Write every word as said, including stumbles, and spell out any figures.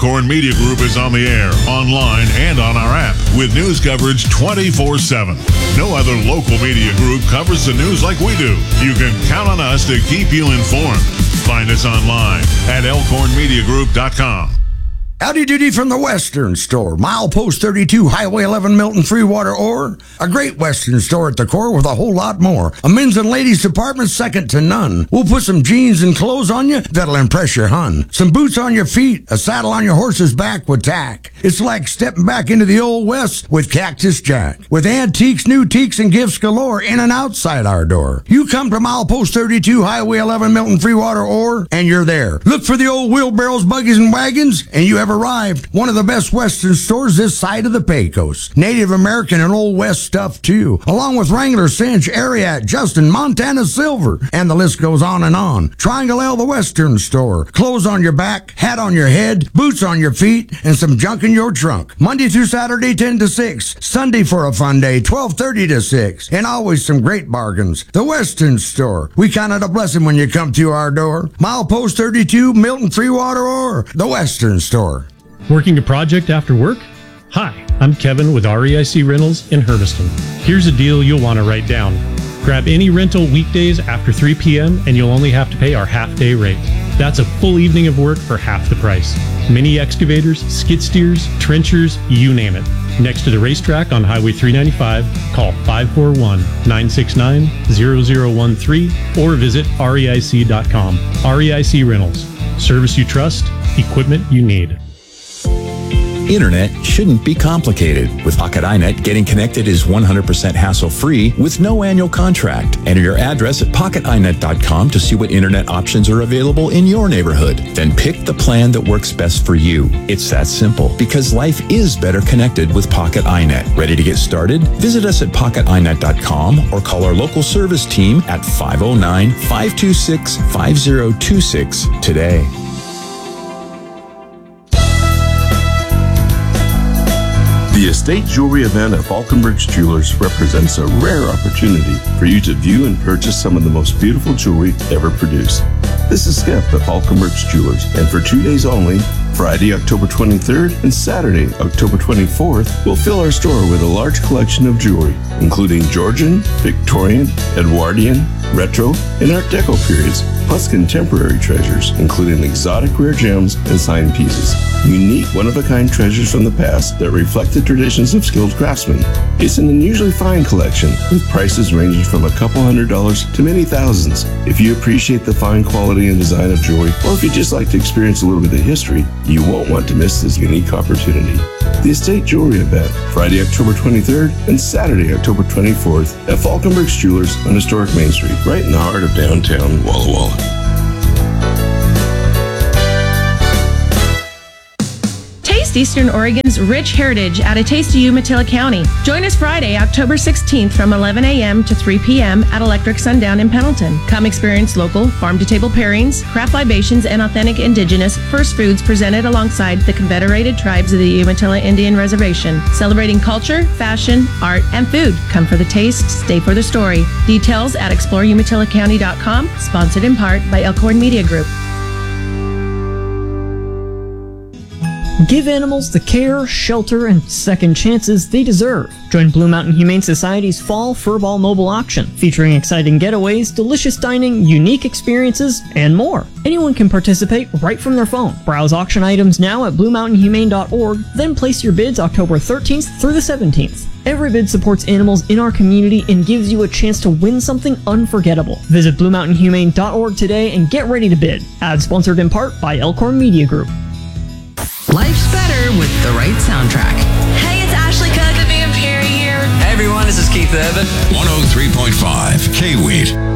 Elkhorn Media Group is on the air, online, and on our app with news coverage twenty-four seven. No other local media group covers the news like we do. You can count on us to keep you informed. Find us online at elkhorn media group dot com. Howdy doody from the Western Store. Milepost thirty-two, Highway eleven, Milton, Freewater, or a great Western store at the core with a whole lot more. A men's and ladies department second to none. We'll put some jeans and clothes on you that'll impress your hun. Some boots on your feet, a saddle on your horse's back with tack. It's like stepping back into the old West with Cactus Jack. With antiques, new teaks, and gifts galore in and outside our door. You come to Milepost thirty-two, Highway eleven, Milton, Freewater, or, and you're there. Look for the old wheelbarrows, buggies, and wagons, and you have arrived. One of the best Western stores this side of the Pecos. Native American and Old West stuff too, along with Wrangler, Cinch, Ariat, Justin, Montana Silver, and the list goes on and on. Triangle L, the Western Store. Clothes on your back, hat on your head, boots on your feet, and some junk in your trunk. Monday through Saturday, ten to six. Sunday for a fun day, twelve thirty to six. And always some great bargains. The Western Store. We count it a blessing when you come through our door. Milepost thirty-two, Milton, Freewater, or the Western Store. Working a project after work? Hi, I'm Kevin with R E I C Rentals in Hermiston. Here's a deal you'll want to write down. Grab any rental weekdays after three p.m. and you'll only have to pay our half-day rate. That's a full evening of work for half the price. Mini excavators, skid steers, trenchers, you name it. Next to the racetrack on Highway three ninety-five, call five four one, nine six nine, zero zero one three or visit R E I C dot com. R E I C Rentals. Service you trust, equipment you need. Internet shouldn't be complicated. With Pocket iNet, getting connected is one hundred percent hassle-free with no annual contract. Enter your address at pocket i net dot com to see what internet options are available in your neighborhood. Then pick the plan that works best for you. It's that simple, because life is better connected with Pocket iNet. Ready to get started? Visit us at pocket i net dot com or call our local service team at five oh nine, five two six, five oh two six today. The Estate Jewelry event at Falconbridge Jewelers represents a rare opportunity for you to view and purchase some of the most beautiful jewelry ever produced. This is Skip at Falconbridge Jewelers, and for two days only, Friday, October twenty-third and Saturday, October twenty-fourth, we'll fill our store with a large collection of jewelry, including Georgian, Victorian, Edwardian, Retro, and Art Deco periods, plus contemporary treasures, including exotic rare gems and signed pieces. Unique, one-of-a-kind treasures from the past that reflect the traditions of skilled craftsmen. It's an unusually fine collection, with prices ranging from a couple hundred dollars to many thousands. If you appreciate the fine quality and design of jewelry, or if you just like to experience a little bit of history, you won't want to miss this unique opportunity. The Estate Jewelry event, Friday, October twenty-third and Saturday, October twenty-fourth at Falconbridge Jewelers on Historic Main Street, right in the heart of downtown Walla Walla. Eastern Oregon's rich heritage at A Taste of Umatilla County. Join us Friday, October sixteenth from eleven a.m. to three p.m. at Electric Sundown in Pendleton. Come experience local farm-to-table pairings, craft libations, and authentic indigenous first foods presented alongside the Confederated Tribes of the Umatilla Indian Reservation. Celebrating culture, fashion, art, and food. Come for the taste, stay for the story. Details at explore umatilla county dot com, sponsored in part by Elkhorn Media Group. Give animals the care, shelter, and second chances they deserve. Join Blue Mountain Humane Society's Fall Furball Mobile Auction, featuring exciting getaways, delicious dining, unique experiences, and more. Anyone can participate right from their phone. Browse auction items now at blue mountain humane dot org, then place your bids October thirteenth through the seventeenth. Every bid supports animals in our community and gives you a chance to win something unforgettable. Visit blue mountain humane dot org today and get ready to bid. Ad sponsored in part by Elkhorn Media Group. Life's better with the right soundtrack. Hey, it's Ashley Cook, the Van Perry here. Hey everyone, this is Keith Urban. one oh three point five K-Wheat.